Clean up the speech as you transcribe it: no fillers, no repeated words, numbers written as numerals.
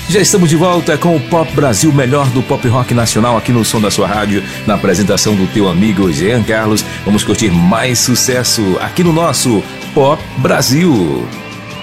Já estamos de volta com o Pop Brasil, melhor do pop rock nacional aqui no som da sua rádio, na apresentação do teu amigo Jean Carlos. Vamos curtir mais sucesso aqui no nosso Pop Brasil.